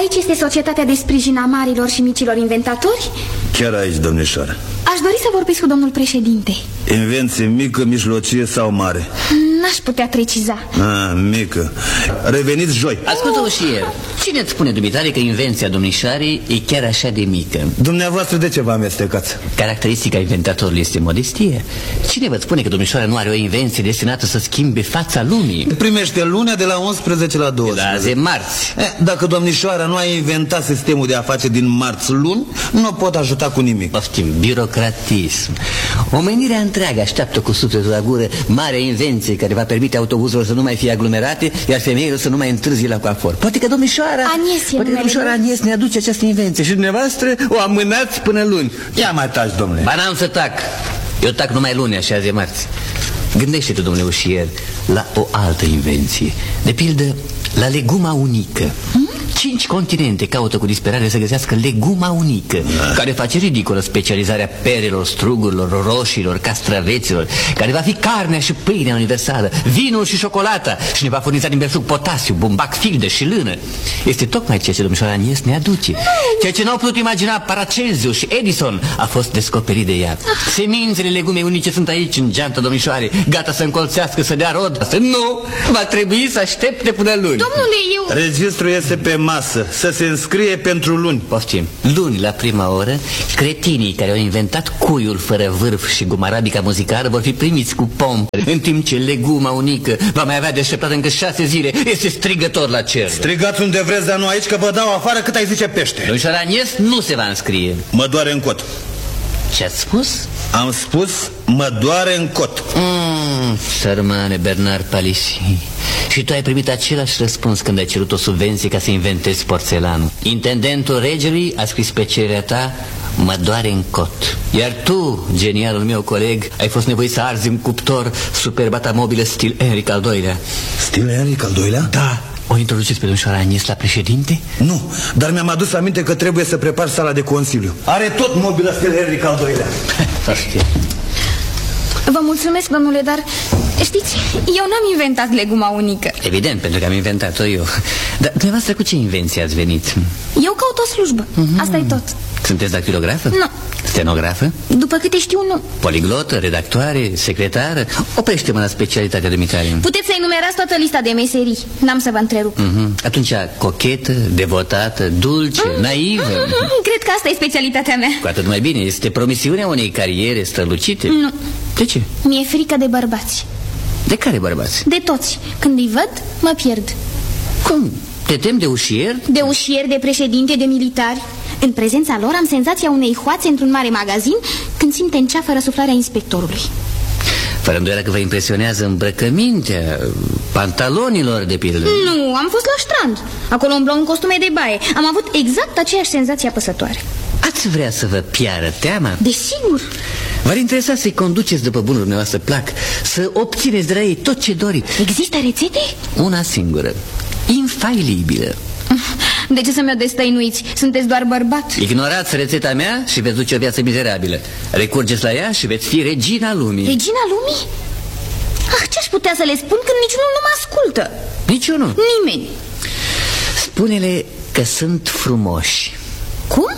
aici este Societatea de Sprijin a Marilor și Micilor Inventatori? Chiar aici, domnișoară. Aș dori să vorbesc cu domnul președinte. Invenție mică, mijlocie sau mare? N-aș putea preciza. Mică. Reveniți joi. Ascultă-o și el. Cine îți spune, dumitare, că invenția domnișoarei e chiar așa de mică? Dumneavoastră de ce vă amestecați? Caracteristica inventatorului este modestie. Cine vă spune că domnișoara nu are o invenție destinată să schimbe fața lumii? Primește lunea de la 11 la 12. De azi e marți. Dacă domnișoara nu a inventat sistemul de a face din marți luni, nu o pot ajuta cu nimic. Poftim, birocratism. Omenirea întreagă așteaptă cu sufletul la gură marea invenție care va permite autobuzelor să nu mai fie aglomerate, iar femeile să nu mai întârzie la coafor. Poate că domnișoara Anies ne aduce această invenție și dumneavoastră o amânați până luni. Ia mai taci, domnule. Ba n-am să tac. Eu tac numai luni, așa azi e marți. Gândește-te, domnule ușier, la o altă invenție. De pildă, la leguma unică. 5 continente caută cu disperare să găsească leguma unică, care face ridicolă specializarea perelor, strugurilor, roșiilor, castraveților, care va fi carnea și pâinea universală, vinul și ciocolata și ne va furniza din belșug potasiu, bumbac, filde și lână. Este tocmai ceea ce domnișoara Anies ne aduce. Ceea ce n-au putut imagina Paracelsius și Edison a fost descoperit de ea. Semințele legumei unice sunt aici, în geantă, domnișoare, gata să încolțească, să dea rod. Nu, va trebui să aștepte până luni. Domnule, eu... Registrul este pe masă, să se înscrie pentru luni. Poftim, luni la prima oră, cretinii care au inventat cuiul fără vârf și gumarabica muzicală vor fi primiți cu pompe, în timp ce leguma unică va mai avea de așteptat încă 6 zile. Este strigător la cer. Strigați unde vreți, dar nu aici, că vă dau afară cât ai zice pește. Domnișoara Anies nu se va înscrie. Mă doare în cot. Ce-ați spus? Am spus, mă doare în cot. Sărmane Bernard Palissy. Și tu ai primit același răspuns când ai cerut o subvenție ca să inventezi porțelanul. Intendentul regelui a scris pe cererea ta, mă doare în cot. Iar tu, genialul meu coleg, ai fost nevoit să arzi în cuptor superbata mobilă stil Henric al II-lea. Stil Henric al II-lea? Da. O introduceți pe domnișoara Anies la președinte? Nu, dar mi-am adus aminte că trebuie să prepar sala de consiliu. Are tot mobilă stil Henric al II-lea. Vă mulțumesc, domnule, dar știți, eu n-am inventat leguma unică. Evident, pentru că am inventat-o eu. Dar dumneavoastră cu ce invenție ați venit? Eu caut o slujbă, asta e tot. Sunteți dactilografă? Nu. Stenografă? După câte știu, nu. Poliglotă, redactoare, secretară? Oprește-mă la specialitatea dumitare. Puteți să enumerați toată lista de meserii. N-am să vă întrerup. Atunci, cochetă, devotată, dulce, naivă. Cred că asta e specialitatea mea. Cu atât mai bine, este promisiunea unei cariere strălucite. Nu. De ce? Mi-e frică de bărbați. De care bărbați? De toți. Când îi văd, mă pierd. Cum? Te temi de ușier? De ușier, de președinte, de militari. În prezența lor am senzația unei hoațe într-un mare magazin când simte în ceafă răsuflarea inspectorului. Fără îndoială că vă impresionează îmbrăcămintea pantalonilor, de pildă. Nu, am fost la strand. Acolo umblau în costume de baie. Am avut exact aceeași senzație apăsătoare. Ați vrea să vă piară teama? Desigur. V-ar interesa să-i conduceți după bunul dumneavoastră plac, să obțineți de la ei tot ce doriți. Există rețete? Una singură, infailibilă. De ce să mi-o destăinuiți? Sunteți doar bărbat. Ignorați rețeta mea și veți duce o viață mizerabilă. Recurgeți la ea și veți fi regina lumii. Regina lumii? Ce-aș putea să le spun când niciunul nu mă ascultă? Niciunul? Nimeni. Spune-le că sunt frumoși. Cum?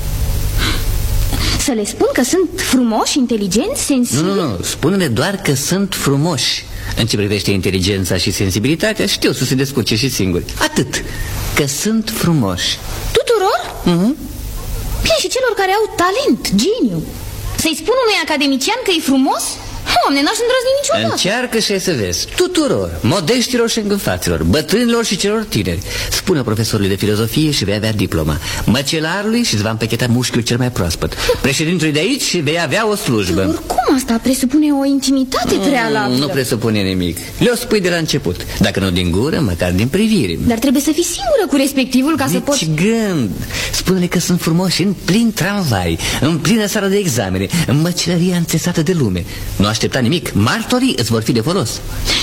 Să le spun că sunt frumoși, inteligenți, sensibili? Nu, spune-le doar că sunt frumoși. În ce privește inteligența și sensibilitatea, știu să se descurce și singuri. Atât, că sunt frumoși. Tuturor? Bine, și celor care au talent, geniu. Să-i spun unui academician că e frumos? Doamne, n-aș îndrăzni niciodată. Încearcă și ai să vezi. Tuturor, modeștilor și îngânfaților, bătrânilor și celor tineri. Spune profesorului de filozofie și vei avea diploma, măcelarului și îți va împecheta mușchiul cel mai proaspăt, președintului de aici și vei avea o slujbă. Oricum asta presupune o intimitate prealabilă. Nu presupune nimic. Le-o spui de la început. Dacă nu din gură, măcar din privire. Dar trebuie să fii singură cu respectivul ca să poți... Nici gând. Spune-le că sunt frumoși în plin tramvai, în plină sală de examene, în măcelăria înțesată de lume. Nu aștepta nimic. Martorii îți vor fi de folos.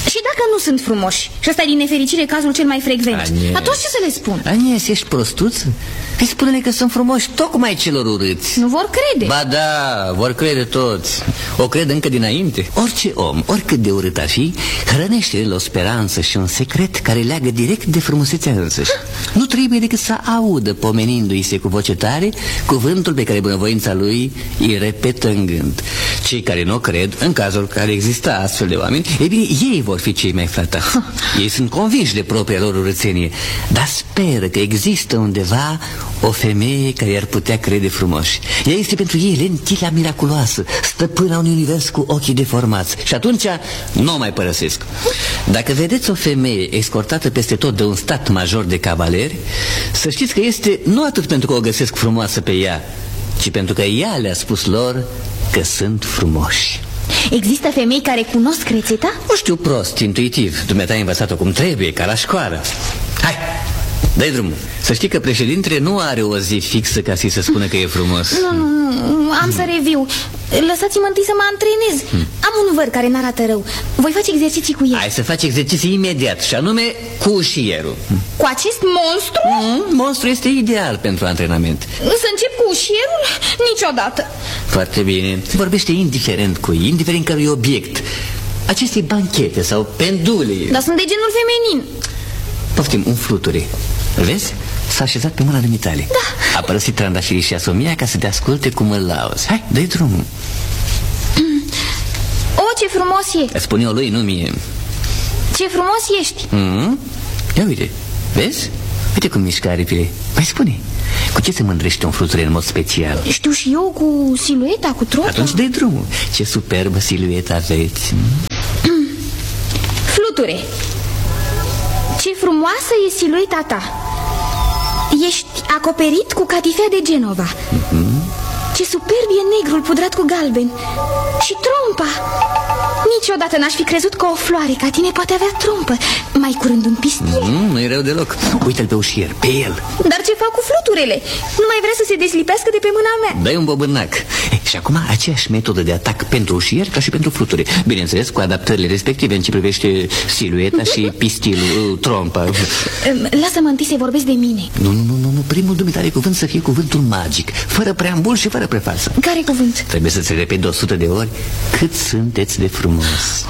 Și dacă nu sunt frumoși, și ăsta e din nefericire cazul cel mai frecvent, atunci ce să le spun? Anies, ești prostuță? Păi spune-le că sunt frumoși tocmai celor urâți. Nu vor crede. Ba da, vor crede toți. O cred încă dinainte. Orice om, oricât de urât ar fi, hrănește el o speranță și un secret care leagă direct de frumusețea însăși. Nu trebuie decât să audă, pomenindu-i se cu voce tare, cuvântul pe care bunăvoința lui îi repetă în gând. Cei care nu cred, în cazul care există astfel de oameni, e bine, ei vor fi cei mai flatați. Ei sunt convinși de propria lor urățenie, dar speră că există undeva o femeie care i-ar putea crede frumoși. Ea este pentru ei lentila miraculoasă, stăpâna unui univers cu ochii deformați. Și atunci nu o mai părăsesc. Dacă vedeți o femeie escortată peste tot de un stat major de cavaleri, să știți că este nu atât pentru că o găsesc frumoasă pe ea, ci pentru că ea le-a spus lor că sunt frumoși. Există femei care cunosc rețeta? Nu știu, prost, intuitiv. Dumneata ai învățat-o cum trebuie, ca la școală. Hai, dă-i drumul. Să știi că președintele nu are o zi fixă ca să-i se spună că e frumos. Nu, am să reviu. Lăsați-mă întâi să mă antrenez. Am un văr care n-arată rău. Voi face exerciții cu el. Hai să faci exerciții imediat, și anume cu ușierul. Cu acest monstru? Monstru este ideal pentru antrenament. Să încep cu ușierul? Niciodată. Foarte bine. Vorbește indiferent cu ei, indiferent cărui obiect. Aceste banchete sau pendule. Dar sunt de genul feminin. Poftim, un fluture. Îl vezi? S-a așezat pe mâna dumitale. Da. A părăsit trandafirii și asomia ca să te asculte cum îl lauzi. Hai, dă-i drumul. O, ce frumos e. Spune-o lui, nu mie. Ce frumos ești. Ia uite, vezi? Uite cum mișcă aripile. Mai spune, cu ce se mândrește un fluture în mod special? Știu și eu, cu silueta, cu trompa. Atunci dă-i drumul. Ce superbă siluetă aveți. Fluture, ce frumoasă e silueta ta. Ești acoperit cu catifea de Genova. Ce superb e negrul pudrat cu galben. Și trompa. Niciodată n-aș fi crezut că o floare ca tine poate avea trompă. Mai curând un pistil. Nu-i rău deloc. Uite-l pe ușier, pe el. Dar ce fac cu fluturele? Nu mai vrea să se deslipească de pe mâna mea. Dai un bobânac. Și acum aceeași metodă de atac pentru ușier ca și pentru fluture. Bineînțeles, cu adaptările respective în ce privește silueta și pistilul, trompa. Lasă-mă întâi să vorbesc de mine. Nu. Primul dumitare cuvânt să fie cuvântul magic, fără preambul și fără prefasă. Care cuvânt? Trebuie să-ți repet de 100 de ori cât sunteți de frumos.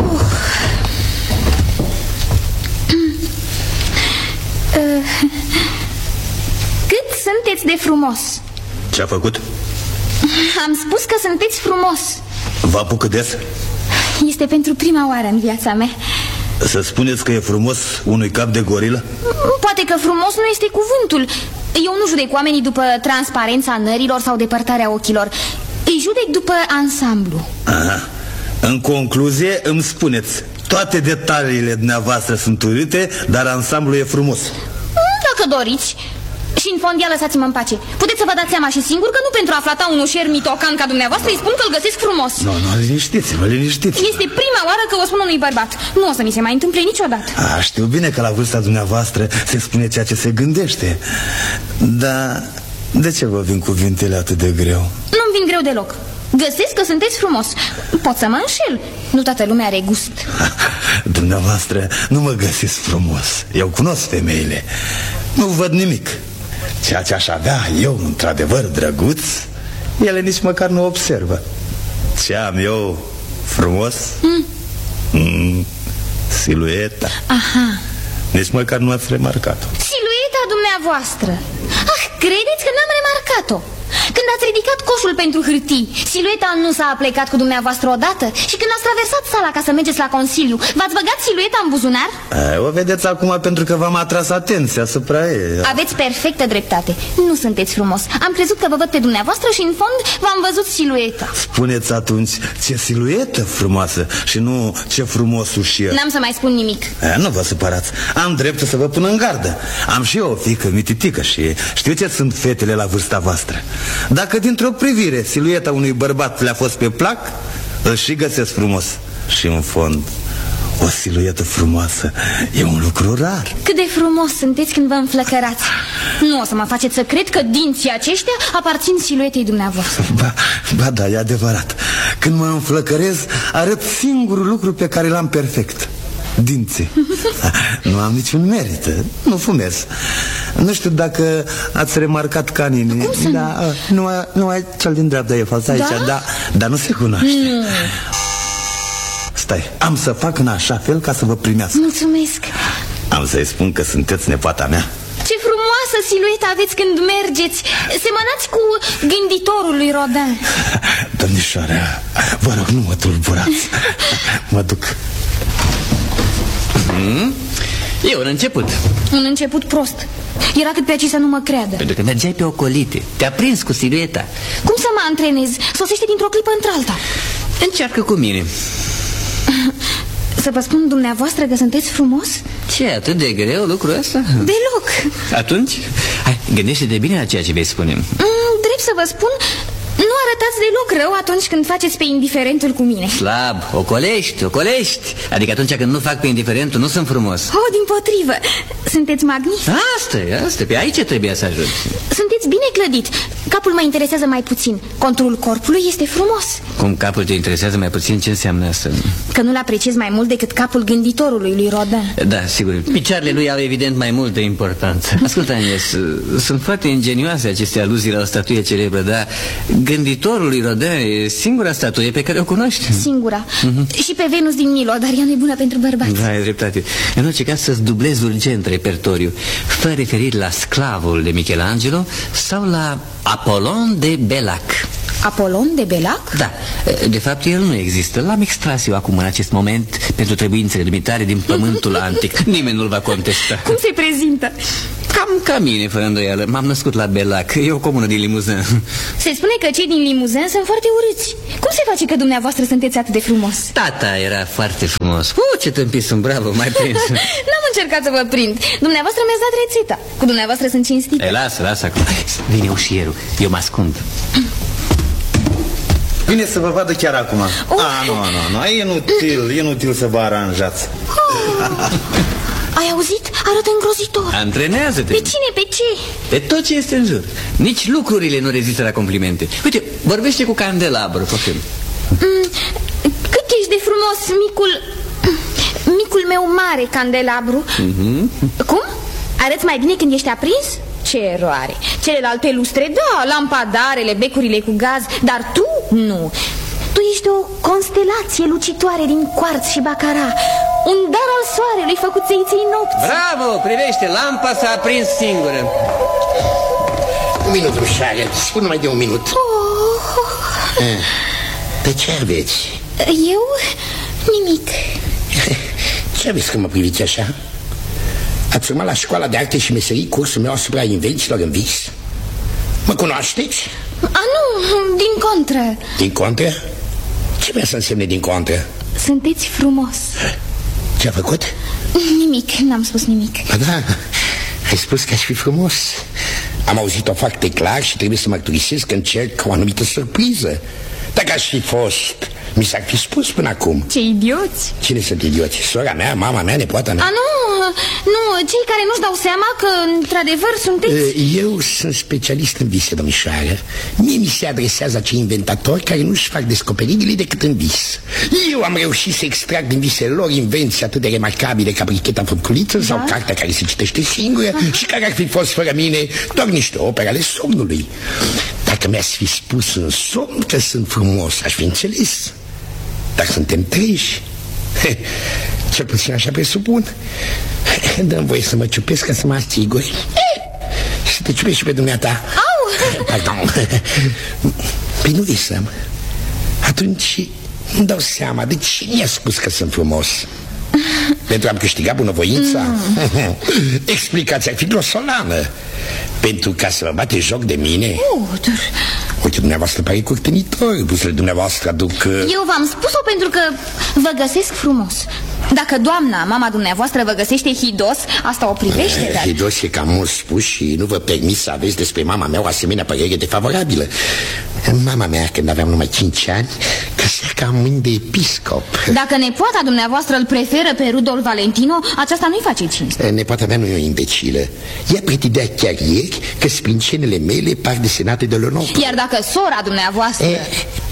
Cât sunteți de frumos? Ce-a făcut? Am spus că sunteți frumos. Vă apucă des? Este pentru prima oară în viața mea. Să spuneți că e frumos unui cap de gorilă? Poate că frumos nu este cuvântul. Eu nu judec oamenii după transparența nărilor sau depărtarea ochilor. Îi judec după ansamblu. Aha. În concluzie îmi spuneți, toate detaliile dumneavoastră sunt urâte, dar ansamblul e frumos. Dacă doriți. Și în fond, ia lăsați-mă în pace. Puteți să vă dați seama și singur că nu pentru a flata un ușier mitocan ca dumneavoastră îi spun că îl găsesc frumos. Nu, liniștiți-vă, liniștiți-vă. Este prima oară că o spun unui bărbat. Nu o să mi se mai întâmple niciodată. Știu bine că la vârsta dumneavoastră se spune ceea ce se gândește. Dar de ce vă vin cuvintele atât de greu? Nu-mi vin greu deloc. Găsesc că sunteți frumos. Pot să mă înșel. Nu toată lumea are gust. Dumneavoastră nu mă găsiți frumos. Eu cunosc femeile. Nu văd nimic. Ceea ce aș avea eu, într-adevăr, drăguț, ele nici măcar nu observă. Ce am eu frumos? Silueta. Aha. Nici măcar nu ați remarcat-o. Silueta dumneavoastră. Credeți că n-am remarcat-o? Când ați ridicat coșul pentru hârtii, silueta nu s-a aplecat cu dumneavoastră odată? Și când ați traversat sala ca să mergeți la consiliu, v-ați băgat silueta în buzunar? O vedeți acum pentru că v-am atras atenția asupra ei. Aveți perfectă dreptate. Nu sunteți frumos. Am crezut că vă văd pe dumneavoastră și în fond v-am văzut silueta. Spuneți atunci ce siluetă frumoasă și nu ce frumos ușier. N-am să mai spun nimic. Nu vă supărați. Am dreptul să vă pun în gardă. Am și eu o fiică mititică și știu ce sunt fetele la vârsta voastră. Dacă dintr-o privire silueta unui bărbat le-a fost pe plac, îl și găsesc frumos. Și în fond, o siluetă frumoasă e un lucru rar. Cât de frumos sunteți când vă înflăcărați. Nu o să mă faceți să cred că dinții aceștia aparțin siluetei dumneavoastră. Ba da, e adevărat. Când mă înflăcărez, arăt singurul lucru pe care l-am perfect. dinții. Nu am niciun merit, nu fumez. Nu știu dacă ați remarcat canini. Cum să nu? Cel din dreapta e fals aici, dar nu se cunoaște. Stai, am să fac în așa fel ca să vă primească. Mulțumesc. Am să-i spun că sunteți nepoata mea. Ce frumoasă siluetă aveți când mergeți. Semănați cu gânditorul lui Rodin. Domnișoara, vă rog, nu mă tulburați. Mă duc. E un început. Un început prost. Era cât pe aici să nu mă creadă. Pentru că mergeai pe ocolite. Te-a prins cu silueta. Cum să mă antrenez? Sosește dintr-o clipă într-alta. Încearcă cu mine. Să vă spun dumneavoastră că sunteți frumos? Ce, atât de greu lucrul ăsta? Deloc. Atunci, hai, gândește-te bine la ceea ce vei spune. Drept să vă spun, nu arătați deloc rău atunci când faceți pe indiferentul cu mine. Slab, ocolești. Adică atunci când nu fac pe indiferentul, nu sunt frumos. Dimpotrivă, sunteți magnific. Asta, pe aici trebuia să ajungi. Sunteți bine clădit. Capul mă interesează mai puțin. Conturul corpului este frumos. Cum capul te interesează mai puțin? Ce înseamnă asta? Că nu-l apreciez mai mult decât capul gânditorului lui Rodin. Da, sigur, picioarele lui au evident mai multă importanță. Ascultă, Agnes, sunt foarte ingenioase aceste aluzii la o statuie celebră, dar gânditorul lui Rodin e singura statuie pe care o cunoști. Singura. Și pe Venus din Milo, dar ea nu e bună pentru bărbați. Da, ai dreptate. În orice caz să-ți dublezi urgent repertoriu, fă referiri la Sclavul de Michelangelo sau la Apolon de Belac. Apolon de Belac? Da, de fapt el nu există. L-am extras eu acum în acest moment pentru trebuințele limitare din pământul antic. Nimeni nu-l va contesta. Cum se prezintă? Cam ca mine, fără îndoială. M-am născut la Belac, e o comună din Limuzin. Se spune că cei din Limuzin sunt foarte urâți. Cum se face că dumneavoastră sunteți atât de frumos? Tata era foarte frumos. Ce tâmpit sunt, bravo, mai prins. N-am încercat să vă prind. Dumneavoastră mi-ați dat rețeta. Cu dumneavoastră sunt cinstită. Lasă acum. Vine ușierul, eu mă ascund. Bine să vă vadă chiar acum. Nu, e inutil să vă aranjați. Ai auzit? Arată îngrozitor. Antrenează-te. Pe cine? Pe ce? Pe tot ce este în jur. Nici lucrurile nu rezistă la complimente. Uite, vorbește cu Candelabru, poftim. Cât ești de frumos, micul meu mare Candelabru. Cum? Arăți mai bine când ești aprins? Ce eroare. Celelalte lustre, da, lampadarele, becurile cu gaz, dar tu nu. Tu ești o constelație lucitoare din cuarț și bacara, un dar al soarelui făcut țeiței nopți. Bravo, privește, lampa s-a aprins singură. Un minut, rușare, spun numai de un minut. Pe ce aveți? Eu? Nimic. Ce aveți că mă priviți așa? Ați urmat la școala de arte și meserii cursul meu asupra invențiilor în vis? Mă cunoașteți? Nu, din contră. Din contră? Ce vrea să însemne din contră? Sunteți frumos. Ce-a făcut? Nimic, n-am spus nimic. Da, ai spus că aș fi frumos. Am auzit-o foarte clar și trebuie să mărturisesc că încerc o anumită surpriză. Dacă aș fi fost, mi s-ar fi spus până acum. Ce idioți! Cine sunt idioți? Sora mea, mama mea, nepoata mea? Nu, cei care nu-și dau seama că, într-adevăr, sunteți... Eu sunt specialist în vise, domnișoară. Mie mi se adresează acei inventatori care nu-și fac descoperirile decât în vis. Eu am reușit să extrag din visele lor invenții atât de remarcabile ca bricheta furculiță sau cartea care se citește singură și care ar fi fost fără mine doar niște opere ale somnului. Dacă mi-ați fi spus în somn că sunt frumos, aș fi înțeles. Dar suntem treji. Cel puțin așa presupun. Dă-mi voie să mă ciupesc ca să mă asiguri. Și să te ciupești și pe dumneata. Au! Pardon. Păi nu visăm. Atunci îmi dau seama de ce mi-a spus că sunt frumos. Pentru a am câștigat bunăvoința? Explicația ar fi grosolană. Pentru ca să vă bate joc de mine? Uite, dumneavoastră pare curtenitor. Buzele dumneavoastră aduc... Eu v-am spus-o pentru că vă găsesc frumos. Dacă doamna, mama dumneavoastră, vă găsește hidos, asta o privește, dar... Hidos e cam mult spus și nu vă permis să aveți despre mama mea o asemenea părere defavorabilă. Mama mea, când aveam numai 5 ani, găsea ca mâini de episcop. Dacă nepoata dumneavoastră îl preferă pe Rudolf Valentino, aceasta nu-i face cinste. Nepoata mea nu e o imbecilă. Ea pretindea chiar ieri că sprincenele mele par desenate de Lenor. Iar dacă sora dumneavoastră...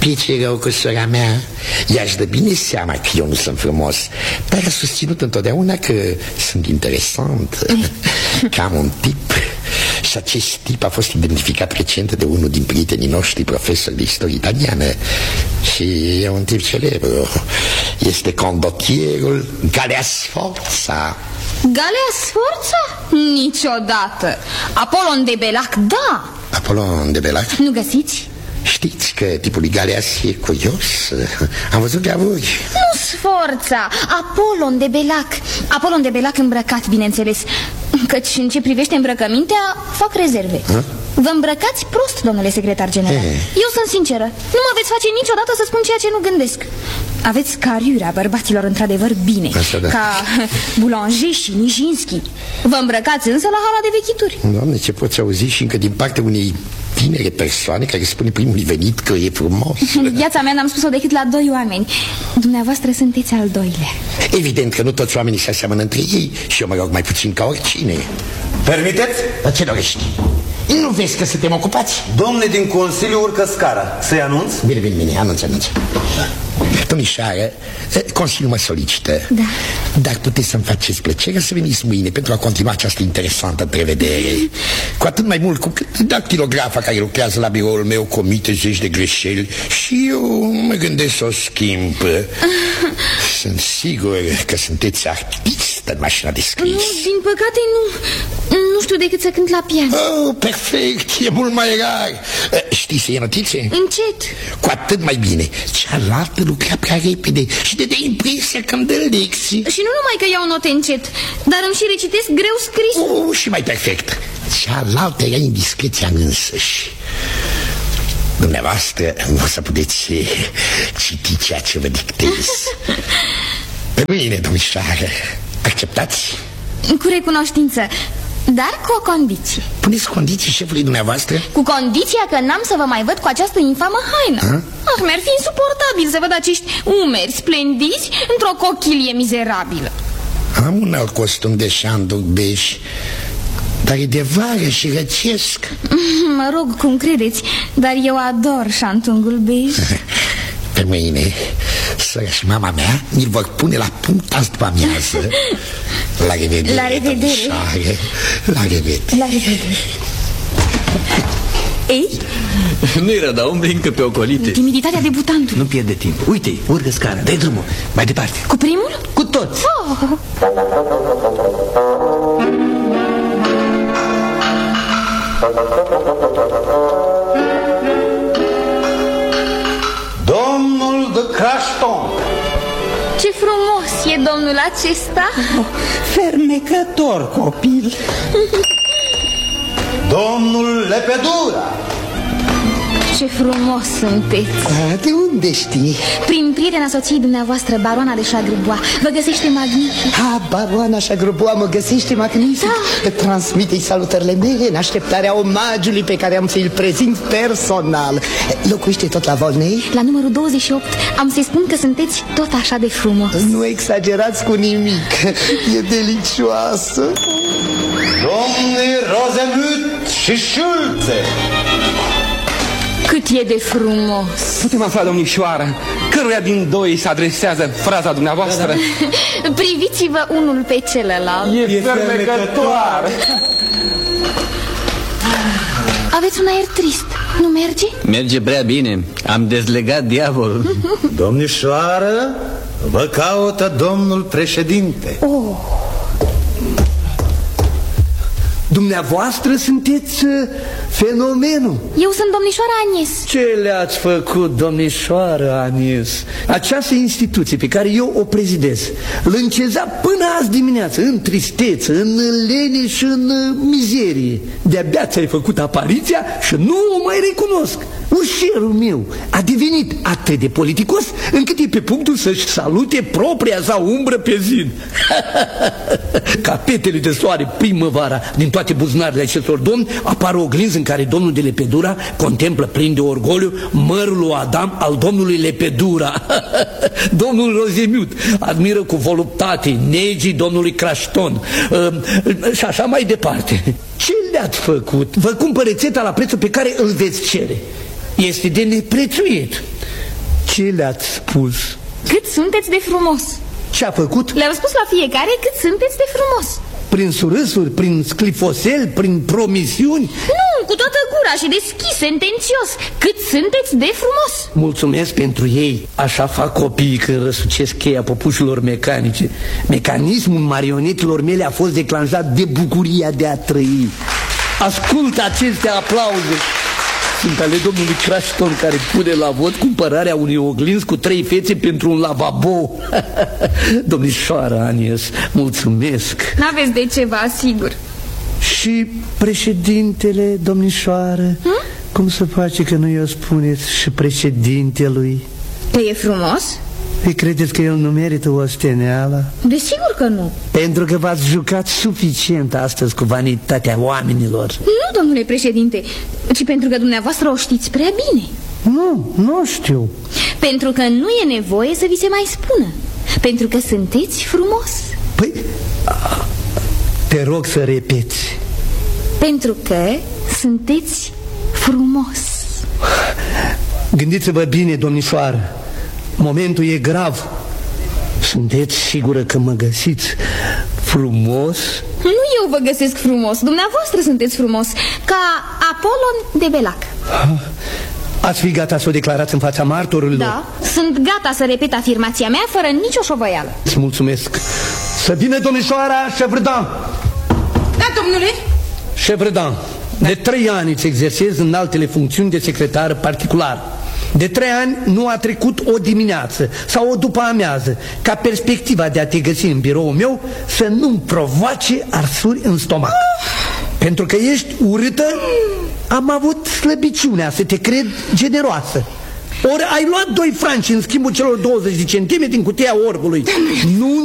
piece rău cu sora mea. Ea-și dă bine seama că eu nu sunt frumos, dar a susținut întotdeauna că sunt interesant, că am un tip. Și acest tip a fost identificat recent de unul din prietenii noștri, profesori de istorie italiană. Și e un tip celebru. Este condottierul Galea Sforza. Galea Sforza? Niciodată. Apollon de Belac, da. Apollon de Belac? Nu găsiți? Știți că tipul lui Galeas e curios? Am văzut gravuri. Nu Sforza, Apollon de Belac. Apollon de Belac îmbrăcat, bineînțeles. Căci în ce privește îmbrăcămintea, fac rezerve. Vă îmbrăcați prost, domnule secretar general. Eu sunt sinceră. Nu mă veți face niciodată să spun ceea ce nu gândesc. Aveți cariura bărbaților într-adevăr bine, da. ca Boulanger și Nijinsky. Vă îmbrăcați însă la hala de vechituri. Doamne, ce poți auzi și încă din partea unei tinere persoane care spune primului venit că e frumos. În viața mea n-am spus-o decât la 2 oameni. Dumneavoastră sunteți al doilea. Evident că nu toți oamenii se aseamănă între ei și eu mă rog mai puțin ca oricine. Permiteți? Dar ce dorești? Nu vezi că suntem ocupați? Domnule din Consiliu urcă scara. Să-i anunț? Bine, anunț. Domnișoară, Consiliul mă solicită. Da. Dar puteți să-mi faceți plăcerea să veniți mâine pentru a continua această interesantă întrevedere. Cu atât mai mult cu cât dactilografa care lucrează la biroul meu comite zeci de greșeli și eu mă gândesc să o schimb. Sunt sigur că sunteți artistă în mașina de scris. Nu, din păcate nu știu decât să cânt la pian. Oh, perfect, e mult mai rar. Știi să iei notițe? Încet. Cu atât mai bine. Cealaltă lucra prea repede și dădea impresia că îmi dă lecții. Și nu numai că iau note încet, dar îmi și recitesc greu scris. Și mai perfect. Cealaltă era indiscreția însăși. Dumneavoastră nu o să puteți citi ceea ce vă dictez. Pe mine, domnișoară, acceptați? Cu recunoștință, dar cu o condiție. Puneți condiții șefului dumneavoastră? Cu condiția că n-am să vă mai văd cu această infamă haină. Mi-ar fi insuportabil să văd acești umeri splendiți într-o cochilie mizerabilă. Am un alt costum de șanduri bej, dar e de vară și răcesc. Mă rog, cum credeți, dar eu ador șantungul bej. Pe mâine, sora și mama mea mi-l vor pune la punct azi după amiază. La revedere. La revedere. La revedere. La revedere. Ei? Nu-i rău, dar umbli încă pe ocolite. Timiditatea debutantului. Nu pierde timp. Uite, urcă scara, dai drumul. Mai departe. Cu primul? Cu toți. Domnul de Crashton. Ce frumos e domnul acesta. Fermecător copil. Domnul Lepedura. Ce frumos sunteți. De unde știi? Prin prietena soției dumneavoastră, baroana de Chagrebois. Vă găsește magnific. Baroana Chagrebois mă găsește magnific. Da. Transmite-i salutările mele în așteptarea omagiului pe care am să-l prezint personal. Locuiește tot la Volney? La numărul 28 am să-i spun că sunteți tot așa de frumos. Nu exagerați cu nimic. E delicioasă. Domnii Rosemut și Schulze. Cât e de frumos. Putem afla, domnișoară, căruia din doi se adresează fraza dumneavoastră? Priviți-vă unul pe celălalt. E fermecătoare. Aveți un aer trist, nu merge? Merge prea bine, am dezlegat diavolul. Domnișoară, vă caută domnul președinte. Dumneavoastră sunteți fenomenul. Eu sunt domnișoara Agnes. Ce le-ați făcut, domnișoară Agnes? Această instituție pe care eu o prezidez lânceza până azi dimineață în tristețe, în lene și în mizerie. De-abia ți-ai făcut apariția și nu o mai recunosc. Ușierul meu a devenit atât de politicos încât e pe punctul să-și salute propria sa umbră pe zid. Ca petele de soare primăvara din toate buzunarele acestor domni apare o oglinză în care domnul de Lepedura contemplă plin de orgoliu mărul lui Adam al domnului Lepedura. Domnul Rosemut admiră cu voluptate negii domnului Crashton și așa mai departe. Ce le-ați făcut? Vă cumpăr rețeta la prețul pe care îl veți cere. Este de neprețuit. Ce le-ați spus? Cât sunteți de frumos. Ce-a făcut? Le-am spus la fiecare cât sunteți de frumos. Prin surâsuri, prin sclifosel, prin promisiuni? Nu, cu toată gura și deschis, sentențios. Cât sunteți de frumos. Mulțumesc pentru ei. Așa fac copiii când răsucesc cheia popușilor mecanice. Mecanismul marionetelor mele a fost declanșat de bucuria de a trăi. Ascultă aceste aplauze. Sunt ale domnului Crașton, care pune la vot cumpărarea unui oglinzi cu 3 fețe pentru un lavabo. Domnișoară Anies, mulțumesc. N-aveți de ce, vă asigur. Și președintele, domnișoară? Cum se face că nu i-o spuneți și președintelui? Că e frumos? Păi credeți că el nu merită osteneala? Desigur că nu. Pentru că v-ați jucat suficient astăzi cu vanitatea oamenilor. Nu, domnule președinte, ci pentru că dumneavoastră o știți prea bine. Nu știu. Pentru că nu e nevoie să vi se mai spună. Pentru că sunteți frumos. Păi, te rog să repeți. Pentru că sunteți frumos. Gândiți-vă bine, domnișoară. Momentul e grav. Sunteți sigură că mă găsiți frumos? Nu eu vă găsesc frumos, dumneavoastră sunteți frumos. Ca Apolon de Belac. Ați fi gata să o declarați în fața martorilor? Da, sunt gata să repet afirmația mea fără nicio șovăială. Îți mulțumesc. Să vină domnișoara Chevredan. Da, domnule. Chevredan, de 3 ani îți exersezi în altele funcțiuni de secretar particular. De 3 ani nu a trecut o dimineață sau o după amiază ca perspectiva de a te găsi în biroul meu să nu-mi provoace arsuri în stomac. Pentru că ești urâtă, am avut slăbiciunea să te cred generoasă. Ori ai luat 2 franci în schimbul celor 20 de centimetri în cutia orbului. Nu